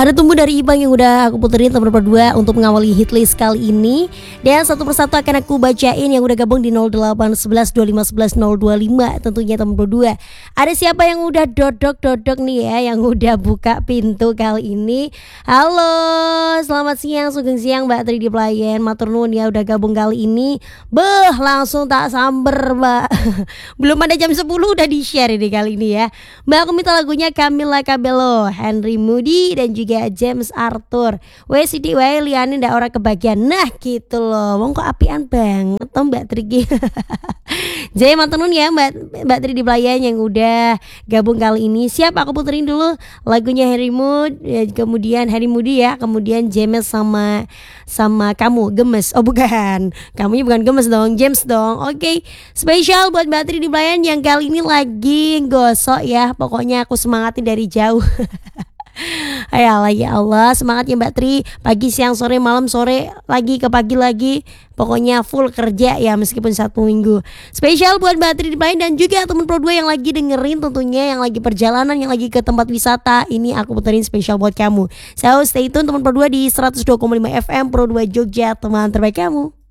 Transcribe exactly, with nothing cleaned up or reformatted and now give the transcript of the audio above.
Ada Tumbuh dari Ibang yang udah aku puterin teman berdua untuk mengawali hitlist kali ini. Dan satu persatu akan aku bacain yang udah gabung di nol delapan satu satu dua lima satu satu nol dua lima. Tentunya teman berdua. Ada siapa yang udah dodok-dodok nih ya, yang udah buka pintu kali ini? Halo, selamat siang, sugeng siang Mbak Tri di Pelayan. Matur nuwun ya udah gabung kali ini. Beh, langsung tak samber Mbak. Belum ada jam sepuluh udah di-share ini kali ini ya. Mbak, aku minta lagunya Camila Cabello, Henry Moody dan juga James Arthur. Wes sidi wae liyane ndak ora kebagian. Nah, gitu loh. Wong kok apian banget toh Mbak Tri. Jadi mantenun ya Mbak Mbak Tri di Pelayan yang udah gabung kali ini. Siap, aku puterin dulu lagunya Henry Mood, ya, kemudian Henry Moody ya, kemudian James sama sama kamu gemes. Oh bukan, kamunya bukan gemes dong, James dong. Oke, okay. Spesial buat Mbak Tri di Pelayan yang kali ini lagi gosok ya. Pokoknya aku semangatin dari jauh. Ayalah ya Allah, semangat ya Mbak Tri. Pagi, siang, sore, malam, sore, lagi ke pagi lagi. Pokoknya full kerja ya meskipun satu minggu. Spesial buat Mbak Tri di Pelayan dan juga teman Pro dua yang lagi dengerin, tentunya yang lagi perjalanan, yang lagi ke tempat wisata. Ini aku puterin spesial buat kamu. So stay tune teman Pro dua di seratus dua koma lima F M Pro dua Jogja, teman terbaik kamu.